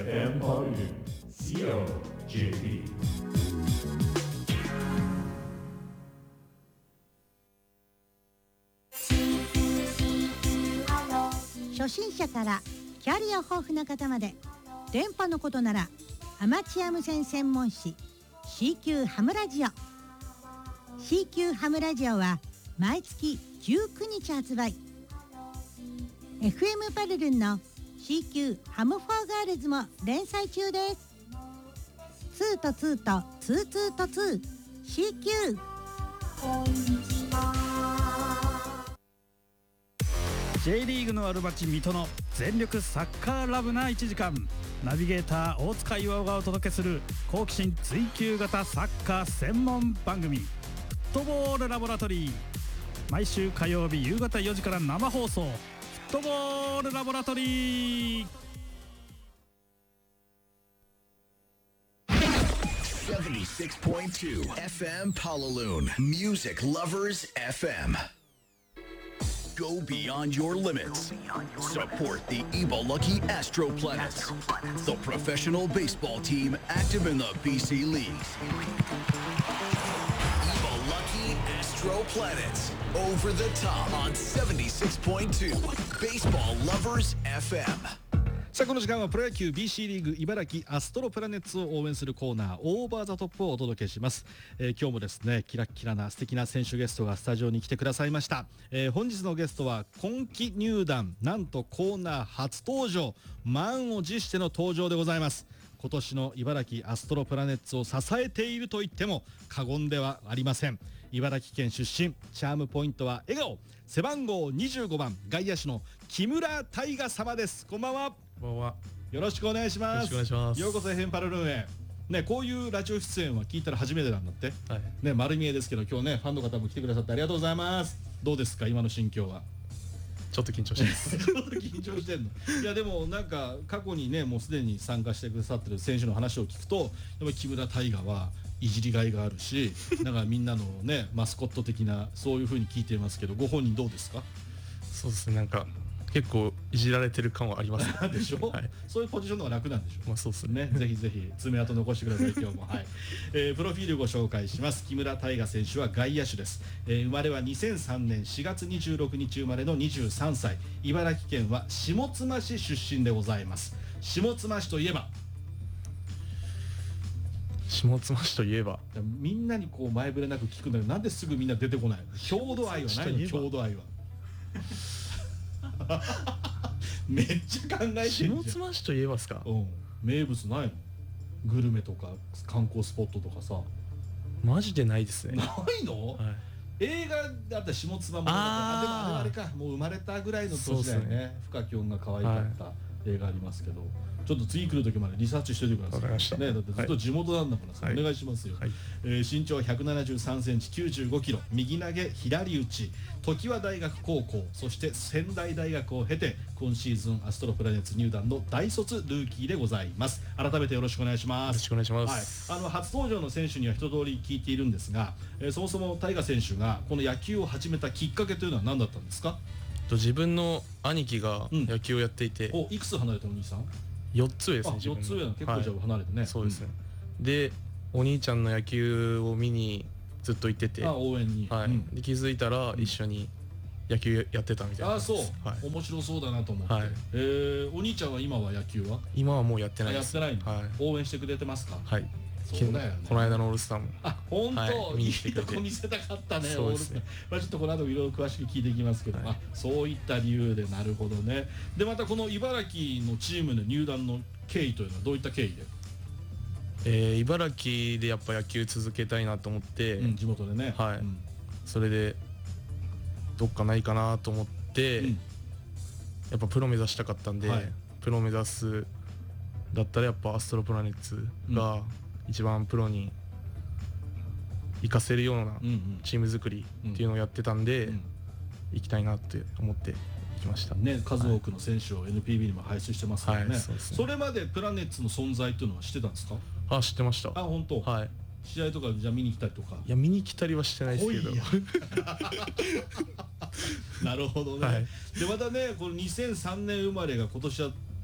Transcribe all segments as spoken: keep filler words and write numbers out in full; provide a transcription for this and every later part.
エフエム パルル シーオージェーピー。 初心者からキャリア豊富な方まで、電波のことならアマチュア無線専門誌 シーキュー ハムラジオ シーキュー ハムラジオは毎月じゅうくにち発売。 エフエム パルルンの シーキュー ハムフォーガールズも連載中です。ツーとツーとツーツーとツー シーキュー。 こんにちは。 J リーグのある街水戸の全力サッカーラブないちじかん、ナビゲーター大塚岩がお届けする好奇心追求型サッカー専門番組、フットボールラボラトリー。毎週火曜日夕方よじから生放送、フットボールラボラトリー。 セブンティシックスポイントツー エフエム Palaloon Music Lovers エフエム。Go beyond your limits. Support the Ibaraki Astro Planets, the professional baseball team active in the B C League. Ibaraki Astro Planets, over the top onセブンティシックスポイントツー Baseball Lovers エフエム。 さあこの時間はプロ野球 ビーシー リーグ茨城アストロプラネッツを応援するコーナー、オーバーザトップをお届けします。えー、今日もですねキラッキラな素敵な選手ゲストがスタジオに来てくださいました。えー、本日のゲストは今季入団、なんとコーナー初登場、満を持しての登場でございます。今年の茨城アストロプラネッツを支えていると言っても過言ではありません。茨城県出身、チャームポイントは笑顔、背番号にじゅうごばん外野手の木村大河様です。こんばんは。 こんばんは。 よろしくお願いします。 よろしくお願いします。 ようこそエフエムパルルーンへ。ね、こういうラジオ出演は聞いたら初めてなんだって、はい、ね、丸見えですけど今日ねファンの方も来てくださってありがとうございます。どうですか今の心境は。 ちょっと緊張してますちょっと緊張してんの。いやでもなんか過去にねもうすでに参加してくださってる選手の話を聞くと、やっぱり木村大河はいじりがいがあるし、なんかみんなのねマスコット的なそういう風に聞いていますけど、ご本人どうですか。 そうですね、なんか結構いじられてる感はあります、ね、 でしょ、はい、そういうポジションの方が楽なんでしょう。 まあそうですね。 ぜひぜひ爪痕残してください今日も。はい、えー、プロフィールご紹介します。木村大河選手は外野手です。えー、生まれはにせんさんねんしがつにじゅうろくにち生まれのにじゅうさんさい、茨城県は下妻市出身でございます。下妻市といえば下妻市といえばみんなにこう前触れなく聞くんだけど、なんですぐみんな出てこない。郷土愛はないの。郷土愛はめっちゃ考えてるじゃん。 下妻市といえばですか。 うん、名物ないの。グルメとか観光スポットとかさ。 マジでないですね。 ないの、はい、映画だったら下妻物語。ああでもあれあれか、もう生まれたぐらいの年だよね。深き音が可愛かった映画ありますけど、はい、ちょっと次来る時までリサーチしておいてください。 わかりました、 ね、だってずっと地元なんだからさ、はい、お願いしますよ。はい、えー、身長ひゃくななじゅうさんセンチ、きゅうじゅうごキロ、右投げ左打ち、常盤大学高校、そして仙台大学を経て今シーズンアストロプラネッツ入団の大卒ルーキーでございます。改めてよろしくお願いします。 よろしくお願いします。 はい、あの初登場の選手には一通り聞いているんですが、えー、そもそも大河選手がこの野球を始めたきっかけというのは何だったんですか。 自分の兄貴が野球をやっていて、うん、 おいくつ離れたお兄さん。 よっつ上ですね。 よっつ上の結構じゃあ離れてね、はい、 そうですね、うん、でお兄ちゃんの野球を見にずっと行ってて、 あ応援に、 はい、うん、で気づいたら一緒に野球やってたみたいな。 あそう、はい、面白そうだなと思って、はい、えー、お兄ちゃんは今は野球は今はもうやってないです。 やってないの、はい、応援してくれてますか。 はい、 そうだよね、 この間のオールスターも。 あ本当、はい、 見に来てくれて、 いいとこ見せたかったね。 そうですね、 まあ、ちょっとこの後いろいろ詳しく聞いていきますけど、はい、あそういった理由で。なるほどね。でまたこの茨城のチームの入団の経緯というのはどういった経緯で。 えー、茨城でやっぱ野球続けたいなと思って、 うん、地元でね、 はい、うん、それでどっかないかなと思って、うん、やっぱプロ目指したかったんで、はい、プロ目指すだったらやっぱアストロプラネッツが一番プロに活かせるようなチーム作りっていうのをやってたんで、うんうん、行きたいなって思って行きましたね。数多くの選手を エヌピービー にも輩出してますからね、はい、 そうですね。それまでプラネッツの存在っていうのは知ってたんですか。 あ知ってました。 あ本当。はい、試合とかじゃあ見に来たりとか。 いや見に来たりはしてないですけどなるほどね、はい、でまたねこのにせんさんねん生まれが今年は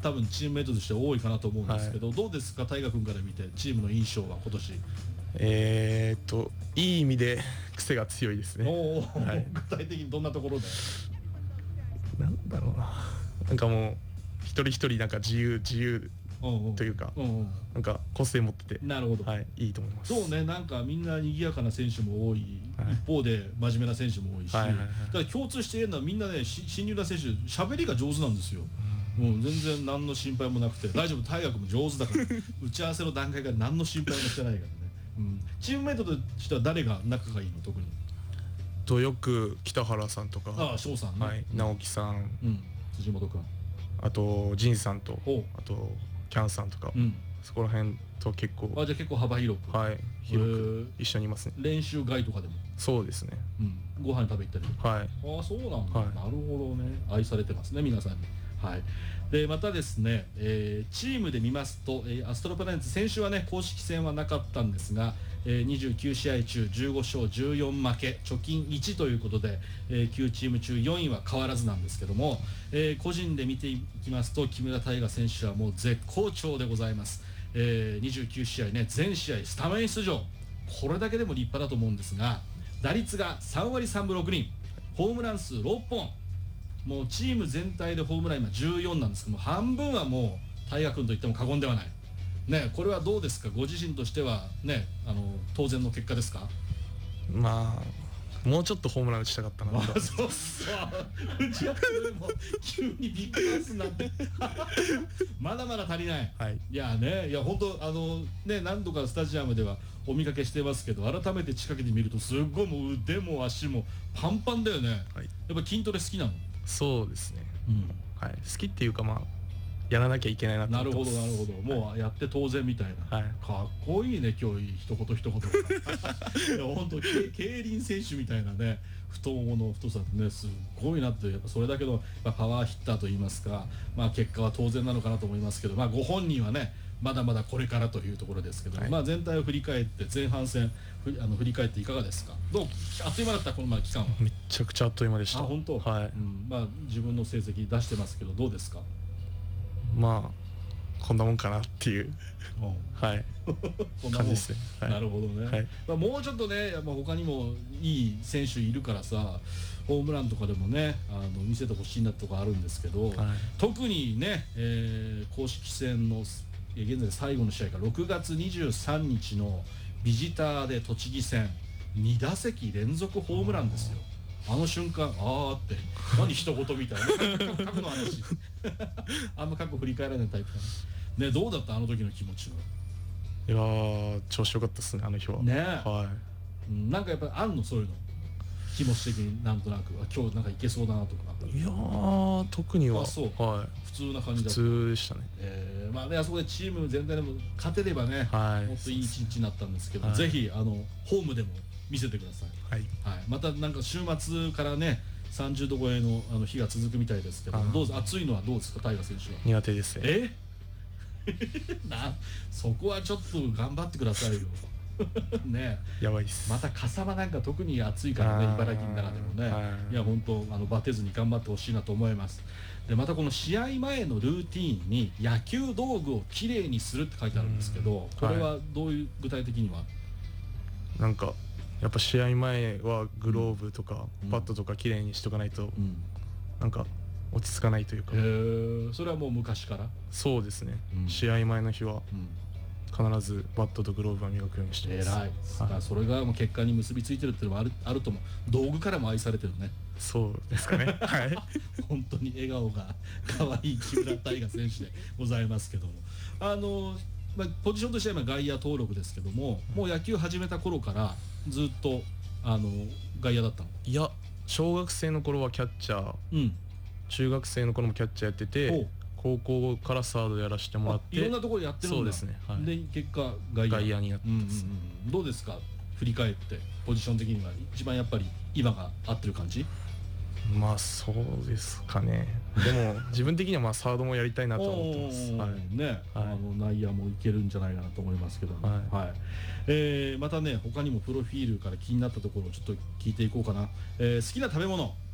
多分チームメイトとして多いかなと思うんですけど、 はどうですか大河君から見てチームの印象は今年。 えーっといい意味で癖が強いですね。 おーはい具体的にどんなところで。 なんだろうな、なんかもう一人一人なんか自由自由うんうんというか、 うんうんなんか個性持ってて、 なるほど、 はい、いいと思います。 そうね、なんかみんな賑やかな選手も多い、 はい一方で真面目な選手も多いし、 はいはいはいだから共通して言えるのはみんなねし新入団選手喋りが上手なんですよ。もう全然何の心配もなくて大丈夫、大学も上手だから打ち合わせの段階から何の心配もしてないからね、うん、チームメイトとしては誰が仲がいいの特に。 とよく北原さんとか、 ああ翔さんね、 はい、直樹さん、 うん、辻本君、 あと仁さんとおう、 あとキャンさんとか、 うん、 そこら辺と結構、 あじゃあ結構幅広く、 はい、広へくー一緒にいますね。 練習外とかでも、 そうですね。 うん、ご飯食べ行ったりとか。 はい。 ああそうなんだ、 はいなるほどね、愛されてますね皆さんに。はい、でまたですね、えーチームで見ますと、えーアストロプラネッツ先週はね公式戦はなかったんですが、えーにじゅうきゅうしあい中じゅうごしょうじゅうよん負け貯金いちということで、えーきゅうチーム中よんいは変わらずなんですけども、えー個人で見ていきますと木村大河選手はもう絶好調でございます。えーにじゅうきゅうしあいね全試合スタメン出場、これだけでも立派だと思うんですが、打率がさんわりさんぶろくりん、ホームラン数ろっぽん、もうチーム全体でホームラン今じゅうよんなんですけども、半分はもう大河君といっても過言ではないね。これはどうですか、ご自身としてはね、あの当然の結果ですか。 まあもうちょっとホームラン打ちたかったなと。 あそうそう打ち合わせでも急にビッグマウスになってまだまだ足りない。 はい。 いやね、いや本当あのね何度かスタジアムではお見かけしてますけど、改めて近くで見るとすっごいもう腕も足もパンパンだよね。 はい。 やっぱ筋トレ好きなの。 そうですね。 うんはい。好きっていうかまあやらなきゃいけないなとなる思ってます。 ほどなるほど、もうやって当然みたいな、 はい。 かっこいいね今日一言一言いや本当競輪選手みたいなね太ももの太さってねすっごいなって、やっぱそれだけの、まあ、パワーヒッターといいますか、まあ、結果は当然なのかなと思いますけど、まあ、ご本人はねまだまだこれからというところですけど、 はいまあ、全体を振り返って前半戦ふあの振り返っていかがですか。どうあっという間だったこのまあ期間は。 めっちゃくちゃあっという間でした。 あ本当、 はい。 うんまあ、自分の成績出してますけどどうですか。 まあこんなもんかなっていううんはいこんなもん感じですね。はい。 なるほどね、 はいまあ、もうちょっとね、まあ、他にもいい選手いるからさ、ホームランとかでもねあの見せてほしいなってとこあるんですけど、 はい。 特にね、えー公式戦のえー現在最後の試合がろくがつにじゅうさんにちのビジターで栃木戦にだせき連続ホームランですよ。あの瞬間あーって何一言みたいな過去の話あんま過去振り返らないタイプかな。ね、どうだったあの時の気持ちは。 いやー調子良かったですねあの日は。 ねえはうんなんかやっぱりあんのそういうの気持ち的になんとなくあ今日なんかいけそうだなとかあったい。いやー特にはあそうは普通な感じい普だった。 通でしたね。 えーまあねあそこでチーム全体でも勝てればね、 はい。 もっといい一日になったんですけど、 はいぜひあのホームでも見せてください。 はい。 はい、またなんか週末からねさんじゅうど超えのあの日が続くみたいですけど、 あーどうぞ暑いのはどうですかタイガー選手は。 苦手ですね。 えなそこはちょっと頑張ってくださいよね。 やばいっす。 また笠間なんか特に暑いからねあー茨城の中でもね、 はいいや本当あのバテずに頑張ってほしいなと思います。でまたこの試合前のルーティーンに野球道具をきれいにするって書いてあるんですけど、これはどういう具体的には。 なんかやっぱ試合前はグローブとかうんバットとか綺麗にしとかないとうんなんか落ち着かないというか。 へーそれはもう昔から。 そうですね。 うん試合前の日はうん必ずバットとグローブは磨くようにして偉い、 ます。 だからそれがもう結果に結びついてるっていうのもあるあると思う。道具からも愛されてるね。 そうですかね。はい。 本当に笑顔が可愛い木村大河選手でございますけども、あの、まあ、ポジションとしては今外野登録ですけども、もう野球始めた頃からずっとあの外野だったの。 いや小学生の頃はキャッチャー、 うん。 中学生の頃もキャッチャーやってほうて、高校からサードやらせてもらってあいろんなところでやってるんだ。 そうですねはいで結果外野。 外野になってうんうんます。 うん。どうですか振り返ってポジション的には一番やっぱり今が合ってる感じ。 まあそうですかね。でも自分的にはまあサードもやりたいなとは思ってます。 おーはい。 ね、 はいあの内野もいけるんじゃないかなと思いますけども、 はいえーまたね他にもプロフィールから気になったところをちょっと聞いていこうかな、えー好きな食べ物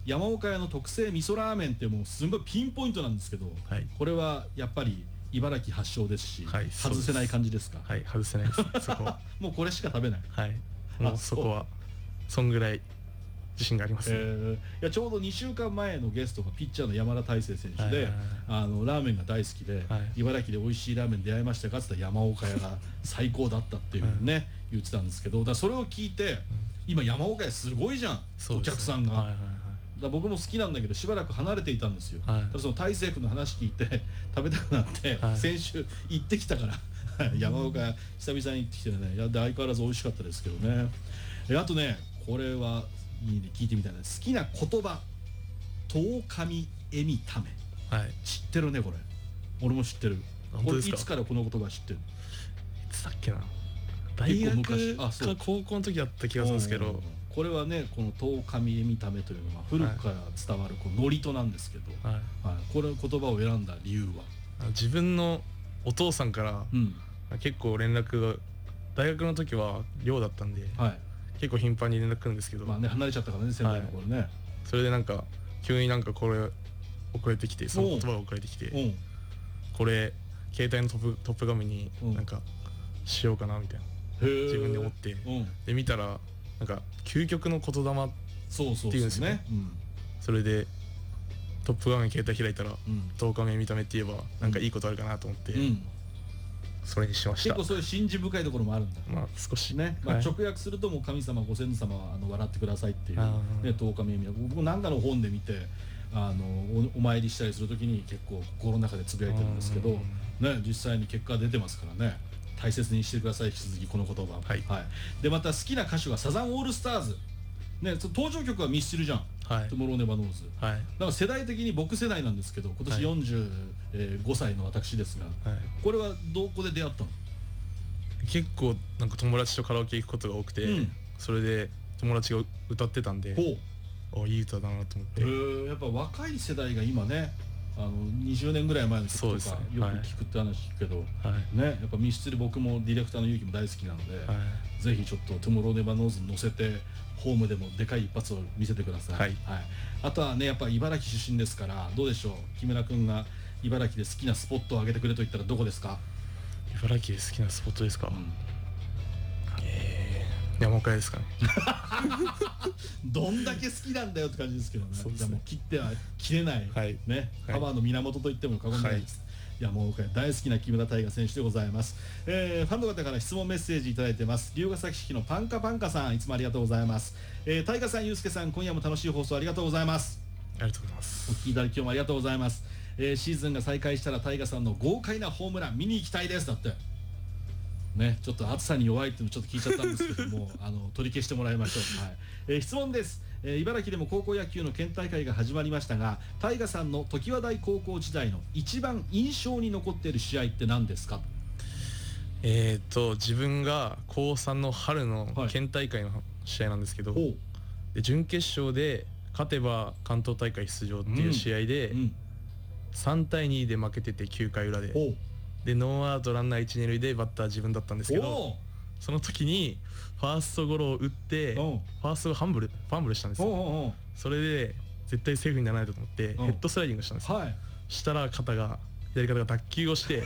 山岡屋の特製味噌ラーメンってもうすごいピンポイントなんですけど、 はい、 これはやっぱり茨城発祥ですし、はい、外せない感じですか？ はい、外せないですそこはもうこれしか食べない。はい、 もうそこはそんぐらい自信がありますね。えー、いやちょうどにしゅうかんまえのゲストがピッチャーの山田大成選手で、あのラーメンが大好きで、はい、茨城で美味しいラーメン出会いましたかって言ったら山岡屋が最高だったっていうね、はい、言ってたんですけど、だからそれを聞いて、うん、今山岡屋すごいじゃん、お客さんが、はいはいはい、だ僕も好きなんだけどしばらく離れていたんですよ、はい、ただその大成君の話聞いて食べたくなって、はい、先週行ってきたから山岡屋久々に行ってきてね、いやで相変わらず美味しかったですけどね。えあとね、これはいいね、聞いてみたいな。好きな言葉、遠上恵美ため、はい、知ってるねこれ。俺も知ってる。これいつからこの言葉知ってる？いつだっけな、大学か高校の時だった気がするんですけど、 これはね、この遠上恵美ためというのは古くから伝わるこう祝詞なんですけど、はいはい、これ言葉を選んだ理由は？ 自分のお父さんから、うん、結構連絡が大学の時は寮だったんで、はい、結構頻繁に連絡来るんですけど、 まあね、離れちゃったからね、仙台の頃ね、はい、 それでなんか急になんかこれ送られてきて、その言葉が送られてきて、これ携帯のトップトップ画面になんかしようかなみたいな自分で思って、で見たらなんか究極の言霊っていうんですよね。それでトップ画面携帯開いたら遠上見た目って言えばなんかいいことあるかなと思って、うんそれにしました。 結構そういう信じ深いところもあるんだ。 まあ少しね。まあ、直訳するともう神様ご先祖様はあの笑ってくださいっていうね、遠上恵美は僕も何かの本で見て、あの お, お参りしたりするときに結構心の中でつぶやいてるんですけど、ね、実際に結果出てますからね。大切にしてください。引き続きこの言葉。はい。はい、でまた好きな歌手がサザンオールスターズ。ね、登場曲はミスチルじゃん。はい。トゥモローネバーノーズ。はい。だから世代的に僕世代なんですけど、今年よんじゅうごさいの私ですが、はい、これはどこで出会ったの？ 結構なんか友達とカラオケ行くことが多くて、うん、それで友達が歌ってたんで、おいい歌だなと思って。へー、やっぱ若い世代が今ね、あのにじゅうねんぐらい前の曲とか、ね、よく聞くって話聞くけど、はい、ね、やっぱミスチル僕もディレクターの勇気も大好きなので、はい、ぜひちょっとトゥモローネバーノーズに乗せてホームでもでかい一発を見せてください。はいはい、あとはね、やっぱ茨城出身ですから、どうでしょう、木村君が茨城で好きなスポットを挙げてくれと言ったらどこですか？ 茨城で好きなスポットですか？うん、えー、山岡屋ですかね。 どんだけ好きなんだよって感じですけどね。そうですね。じゃあもう切っては切れない、はい、ね、パワーの源と言っても過言でないです。はい、山岡屋大好きな木村大河選手でございます。えー、ファンの方から質問メッセージいただいてます。龍ヶ崎市のパンカパンカさん、いつもありがとうございます。えー、大河さん、ゆうすけさん、今夜も楽しい放送ありがとうございます。 ありがとうございます。 お聞きいただき今日もありがとうございます。えー、シーズンが再開したら大河さんの豪快なホームラン見に行きたいですだってね。ちょっと暑さに弱いっていうのちょっと聞いちゃったんですけどもあの取り消してもらいましょう。はい、えー、質問です。えー、茨城でも高校野球の県大会が始まりましたが、大河さんの常盤台高校時代の一番印象に残っている試合って何ですか？ えーと自分が高さんの春の県大会の試合なんですけど、はい、で準決勝で勝てば関東大会出場っていう試合で、うんうん、さんたいにで負けててきゅうかい裏ででノーアウトランナーいち、に塁でバッター自分だったんですけど、その時にファーストゴロを打ってファーストがハンブルファンブルしたんですよ。それで絶対セーフにならないと思ってヘッドスライディングしたんですよ。はい、したら肩が左肩が脱臼をして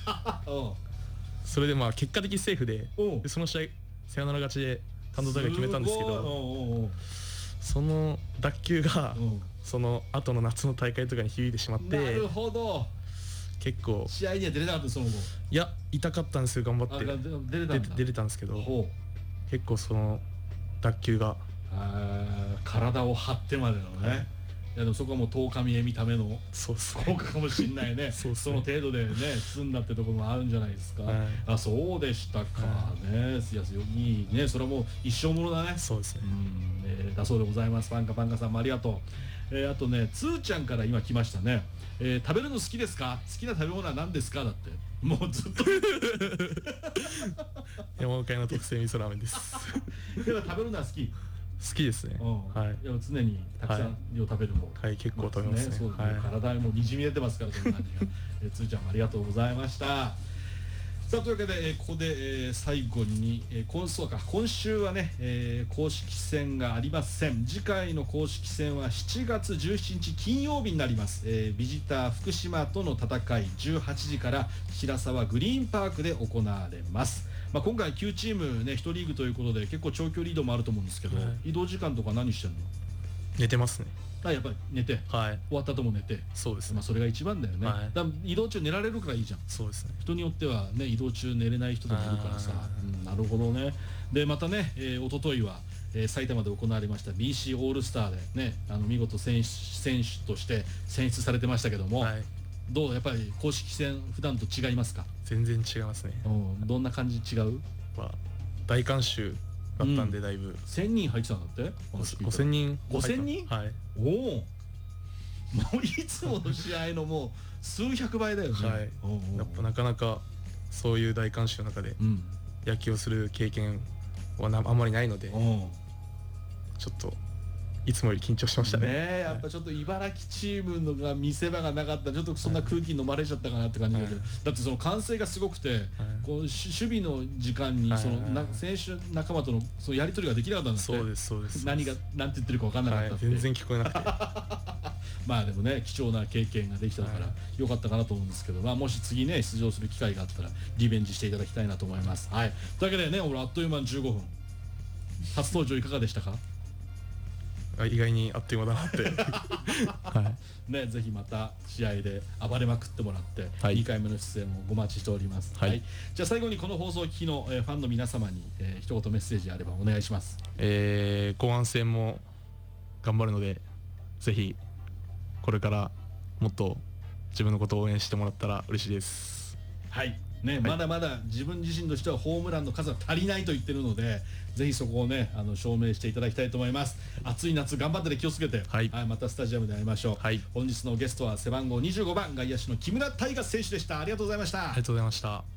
それでまあ結果的にセーフ で, でその試合サヨナラ勝ちで関東大会決めたんですけど、その脱臼がその後の夏の大会とかに響いてしまって、 なるほど、 結構試合には出れなかった。その後いや痛かったんですよ、頑張って出れたんだ。 出れたんですけど、結構その脱臼が体を張ってまでのね、はい、いやでもそこはもう遠上恵美ための効果かもしれないね。そ, ねその程度でね済んだってところもあるんじゃないですか。はい、あ、そうでしたかね。はい、いやいいね、それはもう一生ものだね。 そうですね。うん、 えー、だそうでございます。パンカパンカさんもありがとう。えー、あとね、つーちゃんから今来ましたね。えー、食べるの好きですか？好きな食べ物は何ですか？だってもうずっと山岡屋の特製味噌ラーメンです。 では食べるのは好き？ 好きですね。 はい。いや常にたくさん量食べるもん。 はい、結構食べますね。 そうですね。体もにじみ出てますからその感じが。えー、つーちゃんもありがとうございました。 さあというわけで、えーここで、えー最後に、えー今そうか今週はね、えー公式戦がありません。次回の公式戦はしちがつじゅうしちにち金曜日になります。えービジター福島との戦いじゅうはちじから白沢グリーンパークで行われます。まあ、今回きゅうチームねいちリーグということで結構長距離移動もあると思うんですけど、 はい移動時間とか何してんの？ 寝てますね。 あやっぱり寝てはい、 終わった後も寝て、 そうですねまあ、。それが一番だよね、 はいだから移動中寝られるからいいじゃん。 そうですね。 人によってはね移動中寝れない人とかいるからさ、 あうん、なるほどね。でまたね、えー、一昨日は、えー、埼玉で行われました ビーシー オールスターでねあの見事選手選手として選出されてましたけども、 はい、 どうやっぱり公式戦普段と違いますか？ 全然違いますね。 うんどんな感じ違う？ まあ、大観衆だったんで、だいぶせんにん入ってたんだってごせんにん。 ごせんにんはい。 おおもういつもの試合のもう数百倍だよね。 はいおうおうおうやっぱなかなかそういう大観衆の中でうん野球をする経験はなあんまりないので、 おうちょっといつもより緊張しましたね。 ねえやっぱちょっと茨城チームのが見せ場がなかったちょっとそんな空気に飲まれちゃったかなって感じだけど、 はいだってその歓声がすごくて、こうし守備の時間にそのはいな選手仲間とのそのやり取りができなかったんですって。 そうですそうです。 何が何て言ってるか分かんなかはいったって、 全然聞こえなくてまあでもね貴重な経験ができたからは良かったかなと思うんですけど、まあ、もし次ね出場する機会があったらリベンジしていただきたいなと思います。はい、というわけでね俺あっという間にじゅうごふん初登場いかがでしたか？ あ意外にあっという間だなってはいね、ぜひまた試合で暴れまくってもらって、 はいにかいめの出演もご待ちしております。 はいじゃあ最後にこの放送を聞きの、えーファンの皆様に、えー一言メッセージあればお願いします。 えー後半戦も頑張るので、ぜひこれからもっと自分のことを応援してもらったら嬉しいです。 はいね、まだまだ自分自身としてはホームランの数が足りないと言ってるのでぜひそこをねあの証明していただきたいと思います。暑い夏頑張ってね気をつけて、 はいまたスタジアムで会いましょう。 はい本日のゲストは背番号にじゅうごばん外野手の木村大我選手でした。ありがとうございました。 ありがとうございました。